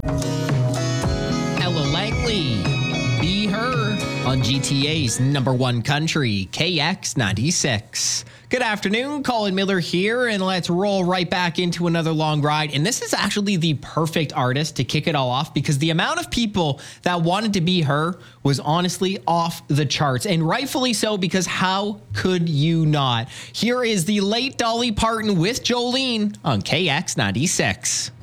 Ella Langley, Be Her on GTA's number one country, KX96. Good afternoon, Colin Miller here, and let's roll right back into another long ride. And this is actually the perfect artist to kick it all off because the amount of people that wanted to be her was honestly off the charts, and rightfully so, because how could you not? Here is the late Dolly Parton with Jolene on KX96.